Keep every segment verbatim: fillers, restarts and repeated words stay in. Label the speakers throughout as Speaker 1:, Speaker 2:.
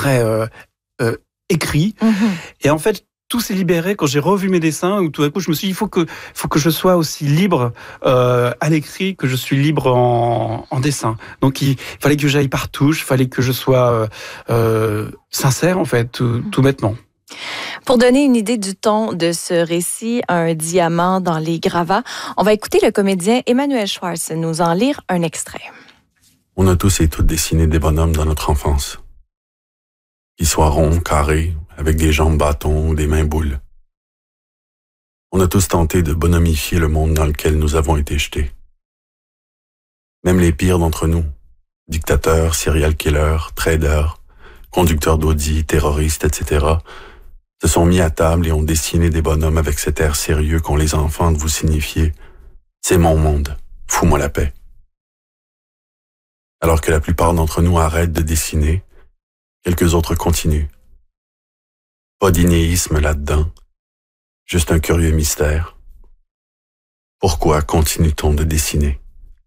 Speaker 1: très euh, euh, écrit. Mmh. Et en fait, tout s'est libéré quand j'ai revu mes dessins, où tout d'un coup, je me suis dit, il faut que, faut que je sois aussi libre euh, à l'écrit que je suis libre en, en dessin. Donc, il fallait que j'aille par touche, il fallait que je sois euh, euh, sincère, en fait, tout, tout bêtement.
Speaker 2: Pour donner une idée du ton de ce récit, Un diamant dans les gravats, on va écouter le comédien Emmanuel Schwartz nous en lire un extrait.
Speaker 3: On a tous et toutes dessiné des bonhommes dans notre enfance. Qu'ils soient ronds, carrés, avec des jambes bâtons ou des mains boules. On a tous tenté de bonhomifier le monde dans lequel nous avons été jetés. Même les pires d'entre nous, dictateurs, serial killers, traders, conducteurs d'Audi, terroristes, et cetera, se sont mis à table et ont dessiné des bonhommes avec cet air sérieux qu'ont les enfants de vous signifier « C'est mon monde, fous-moi la paix ». Alors que la plupart d'entre nous arrêtent de dessiner, quelques autres continuent. Pas d'inéisme là-dedans, juste un curieux mystère. Pourquoi continue-t-on de dessiner?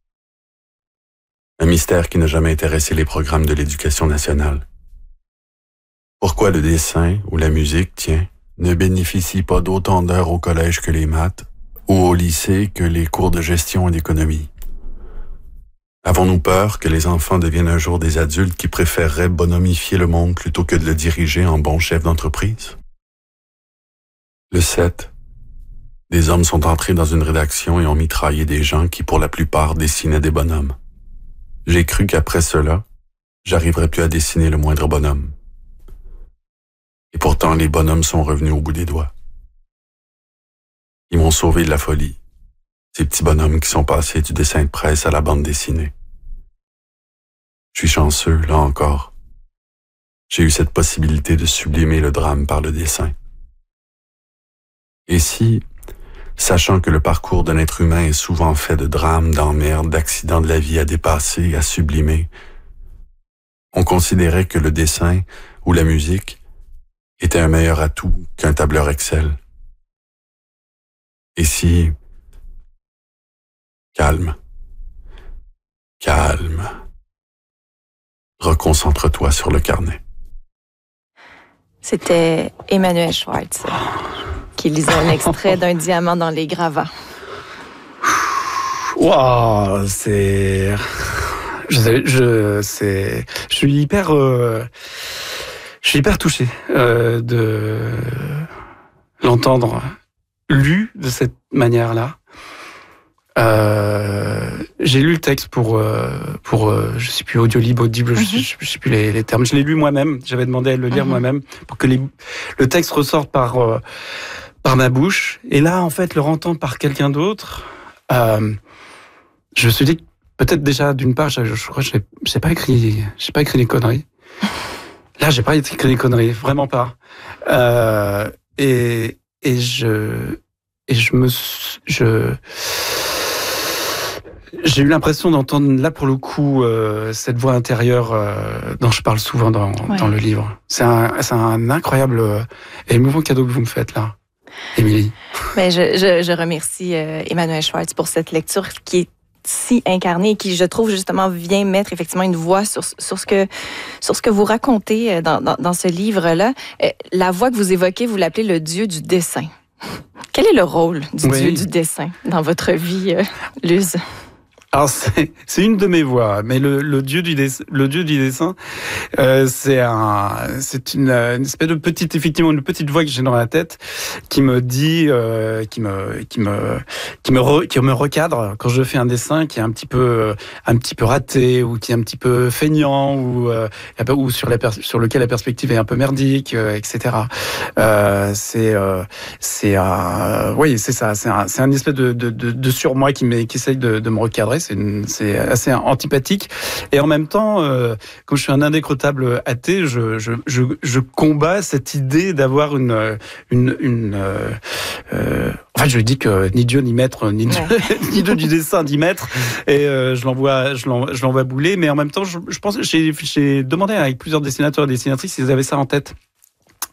Speaker 3: Un mystère qui n'a jamais intéressé les programmes de l'éducation nationale. Pourquoi le dessin ou la musique, tiens, ne bénéficie pas d'autant d'heures au collège que les maths ou au lycée que les cours de gestion et d'économie? Avons-nous peur que les enfants deviennent un jour des adultes qui préféreraient bonhomifier le monde plutôt que de le diriger en bon chef d'entreprise? Le sept. Des hommes sont entrés dans une rédaction et ont mitraillé des gens qui, pour la plupart, dessinaient des bonhommes. J'ai cru qu'après cela, j'arriverais plus à dessiner le moindre bonhomme. Et pourtant, les bonhommes sont revenus au bout des doigts. Ils m'ont sauvé de la folie, ces petits bonhommes qui sont passés du dessin de presse à la bande dessinée. Je suis chanceux, là encore. J'ai eu cette possibilité de sublimer le drame par le dessin. Et si, sachant que le parcours d'un être humain est souvent fait de drames, d'emmerdes, d'accidents de la vie à dépasser, à sublimer, on considérait que le dessin ou la musique était un meilleur atout qu'un tableur Excel. Et si... Calme. Calme. Reconcentre-toi sur le carnet.
Speaker 2: C'était Emmanuel Schwartz qui lisait un extrait d'Un diamant dans les gravats.
Speaker 1: Waouh, c'est... Je, sais, je, c'est... je suis hyper... Euh... Je suis hyper touché euh, de l'entendre lu de cette manière-là. Euh, j'ai lu le texte pour euh, pour euh, je sais plus Audiolib, Audible, mm-hmm. je, je, je sais plus les, les termes. Je l'ai lu moi-même. J'avais demandé à le lire mm-hmm. moi-même pour que les, le texte ressorte par euh, par ma bouche. Et là, en fait, le entendre par quelqu'un d'autre, euh, je me suis dit peut-être déjà d'une part, je, je crois que j'ai, j'ai pas écrit, j'ai pas écrit des conneries. Là, j'ai pas écrit des conneries, vraiment pas. Euh, et et je et je me je j'ai eu l'impression d'entendre là pour le coup euh, cette voix intérieure euh, dont je parle souvent dans ouais. dans le livre. C'est un c'est un incroyable euh, et émouvant cadeau que vous me faites là, Émilie.
Speaker 2: Mais je je, je remercie euh, Emmanuel Schwartz pour cette lecture qui est si incarné, qui, je trouve, justement, vient mettre effectivement une voix sur, sur, ce, que, sur ce que vous racontez dans, dans, dans ce livre-là. La voix que vous évoquez, vous l'appelez le dieu du dessin. Quel est le rôle du oui. dieu du dessin dans votre vie, euh, Luz?
Speaker 1: Alors, c'est, c'est une de mes voix, mais le, le dieu du dessin, le dieu du dessin, euh, c'est un, c'est une, une espèce de petite, effectivement, une petite voix que j'ai dans la tête, qui me dit, euh, qui me, qui me, qui me, re, qui me recadre quand je fais un dessin qui est un petit peu, un petit peu raté, ou qui est un petit peu feignant, ou, euh, ou sur la, sur lequel la perspective est un peu merdique, euh, et cetera. Euh, c'est, euh, c'est, euh, oui, c'est ça, c'est un, c'est un espèce de, de, de, de surmoi qui m'est, qui essaye de, de me recadrer. C'est, une, c'est assez antipathique. Et en même temps, euh, comme je suis un indécrottable athée, je, je, je, je combats cette idée d'avoir une... une, une euh, euh, en fait, je dis que ni Dieu, ni maître, ni Dieu, ouais. ni Dieu du dessin, ni maître. Et euh, je l'envoie je, l'en, je l'envoie bouler. Mais en même temps, je, je pense, j'ai, j'ai demandé avec plusieurs dessinateurs et dessinatrices s'ils avaient ça en tête.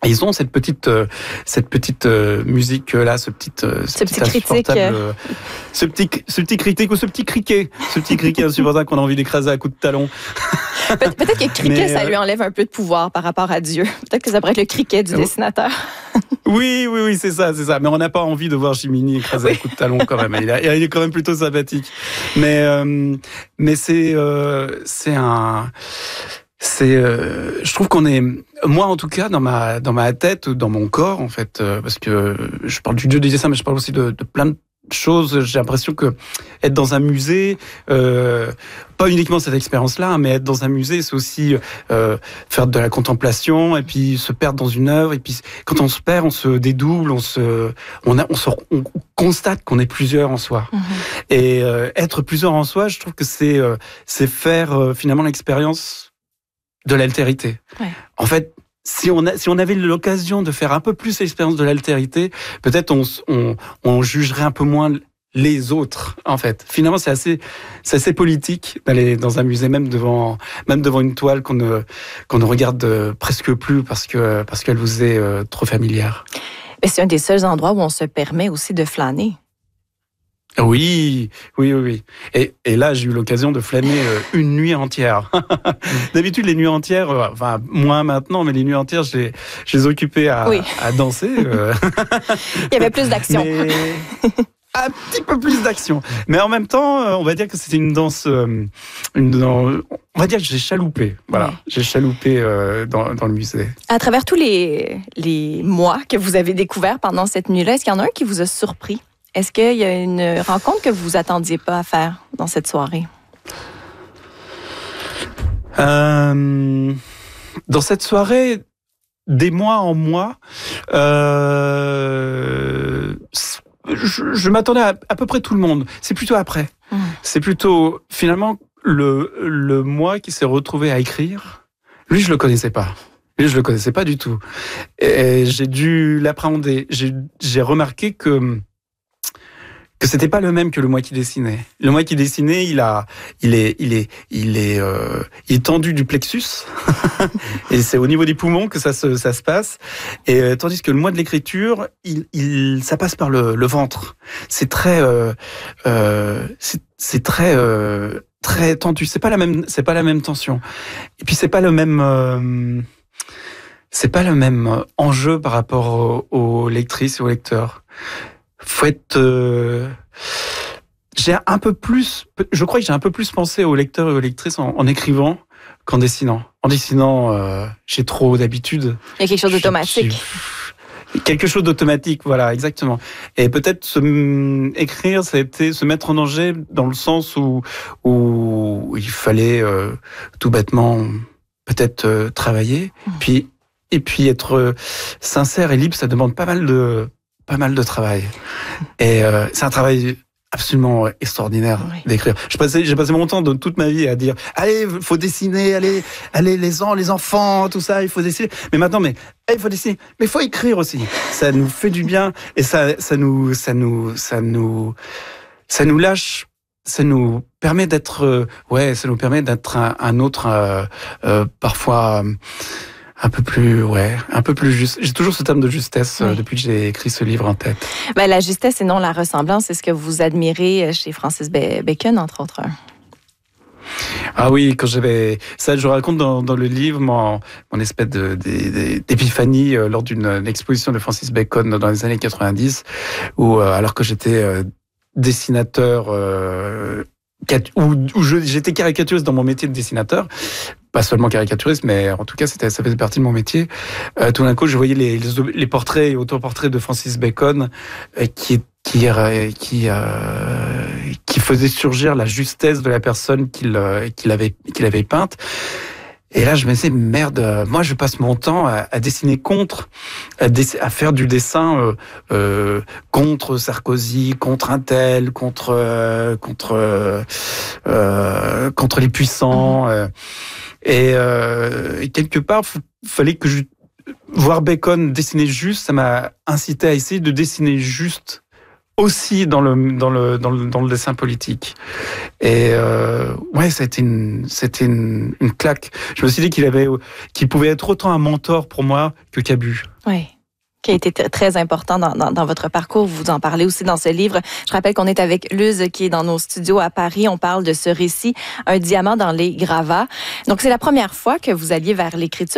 Speaker 1: ils ont cette petite, euh, cette petite euh, musique là, ce petit, euh,
Speaker 2: ce, ce petit critique,
Speaker 1: euh, ce petit, ce petit critique ou ce petit criquet, ce petit criquet insupportable qu'on a envie d'écraser à coups de talon.
Speaker 2: Pe- peut-être que criquet, mais, ça lui enlève un peu de pouvoir par rapport à Dieu. Peut-être que ça pourrait être le criquet du oh. dessinateur.
Speaker 1: Oui, oui, oui, c'est ça, c'est ça. Mais on n'a pas envie de voir Jiminy écraser oui. à coups de talon quand même. Il, a, il est quand même plutôt sympathique. Mais, euh, mais c'est, euh, c'est un. C'est, euh, je trouve qu'on est, moi en tout cas, dans ma dans ma tête, dans mon corps en fait, euh, parce que je parle du dieu du dessin, mais je parle aussi de, de plein de choses. J'ai l'impression que être dans un musée, euh, pas uniquement cette expérience-là, mais être dans un musée, c'est aussi euh, faire de la contemplation et puis se perdre dans une œuvre. Et puis quand on se perd, on se dédouble, on se, on a, on se, on constate qu'on est plusieurs en soi. Mmh. Et euh, être plusieurs en soi, je trouve que c'est, euh, c'est faire euh, finalement l'expérience de l'altérité. Ouais. En fait, si on, a, si on avait l'occasion de faire un peu plus l'expérience de l'altérité, peut-être on, on, on jugerait un peu moins les autres, en fait. Finalement, c'est assez, c'est assez politique d'aller dans un musée, même devant, même devant une toile qu'on ne, qu'on ne regarde presque plus parce que, parce qu'elle vous est euh, trop familière.
Speaker 2: Mais c'est un des seuls endroits où on se permet aussi de flâner.
Speaker 1: Oui, oui, oui, oui. Et, et là, j'ai eu l'occasion de flâner euh, une nuit entière. D'habitude, les nuits entières, euh, enfin, moins maintenant, mais les nuits entières, je les, je les occupais à, oui. à danser. Euh.
Speaker 2: Il y avait plus d'action.
Speaker 1: Mais... un petit peu plus d'action. Mais en même temps, euh, on va dire que c'était une danse, euh, une danse, on va dire que j'ai chaloupé. Voilà, oui. j'ai chaloupé euh, dans, dans le musée.
Speaker 2: À travers tous les, les mois que vous avez découverts pendant cette nuit-là, est-ce qu'il y en a un qui vous a surpris? Est-ce qu'il y a une rencontre que vous attendiez pas à faire dans cette soirée?
Speaker 1: Euh, dans cette soirée, des mois en mois, euh, je, je m'attendais à à peu près tout le monde. C'est plutôt après. Mmh. C'est plutôt, finalement, le, le moi qui s'est retrouvé à écrire. Lui, je le connaissais pas. Lui, je le connaissais pas du tout. Et j'ai dû l'appréhender. J'ai, j'ai remarqué que que c'était pas le même que le moi qui dessinait. Le moi qui dessinait, il a, il est, il est, il est, euh, il est tendu du plexus, et c'est au niveau des poumons que ça se, ça se passe. Et euh, tandis que le moi de l'écriture, il, il, ça passe par le, le ventre. C'est très, euh, euh, c'est, c'est très, euh, très tendu. C'est pas la même, c'est pas la même tension. Et puis c'est pas le même. Euh, c'est pas le même enjeu par rapport aux, aux lectrices et aux lecteurs. Faut être. Euh, j'ai un peu plus. Je crois que j'ai un peu plus pensé aux lecteurs et aux lectrices en, en écrivant qu'en dessinant. En dessinant, euh, j'ai trop d'habitude.
Speaker 2: Il y a quelque chose d'automatique.
Speaker 1: J'ai, quelque chose d'automatique, voilà, exactement. Et peut-être se, écrire, ça a été se mettre en danger dans le sens où où il fallait euh, tout bêtement peut-être euh, travailler, mmh. puis et puis être euh, sincère et libre, ça demande pas mal de pas mal de travail. Et euh, c'est un travail absolument extraordinaire oui. d'écrire. Je passais, j'ai passé mon temps de toute ma vie à dire allez, il faut dessiner, allez, allez les gens, les enfants, tout ça, il faut dessiner. Mais maintenant, mais il faut dessiner, mais il faut écrire aussi. Ça nous fait du bien et ça, ça nous, ça nous, ça nous, ça nous lâche. Ça nous permet d'être, euh, ouais, ça nous permet d'être un, un autre, euh, euh, parfois. Euh, Un peu plus, ouais, un peu plus juste. J'ai toujours ce terme de justesse oui. euh, depuis que j'ai écrit ce livre en tête.
Speaker 2: Ben, la justesse et non la ressemblance, c'est ce que vous admirez chez Francis Bacon, entre autres.
Speaker 1: Ah oui, quand j'avais... Ça, je raconte dans, dans le livre mon, mon espèce de, de, d'épiphanie euh, lors d'une exposition de Francis Bacon dans les années quatre-vingt-dix, où, euh, alors que j'étais euh, dessinateur... Euh, Où, où je, j'étais caricaturiste dans mon métier de dessinateur, pas seulement caricaturiste, mais en tout cas, c'était, ça faisait partie de mon métier. Euh, tout d'un coup, je voyais les, les, les portraits et autoportraits de Francis Bacon euh, qui, qui, euh, qui, euh, qui faisaient surgir la justesse de la personne qu'il, euh, qu'il, avait, qu'il avait peinte. Et là, je me disais, merde, moi, je passe mon temps à, à dessiner contre, à, dess- à faire du dessin euh, euh, contre Sarkozy, contre un tel, contre euh, contre euh, contre les puissants. Euh, et, euh, et quelque part, il fallait que je voir Bacon dessiner juste, ça m'a incité à essayer de dessiner juste aussi dans le dans le dans le dans le dessin politique. Et euh, ouais, c'était une c'était une, une claque. Je me suis dit qu'il avait qu'il pouvait être autant un mentor pour moi que Cabu.
Speaker 2: Oui. Qui a été t- très important dans, dans, dans votre parcours. Vous en parlez aussi dans ce livre. Je rappelle qu'on est avec Luz, qui est dans nos studios à Paris. On parle de ce récit, Un diamant dans les gravats. Donc, c'est la première fois que vous alliez vers l'écriture.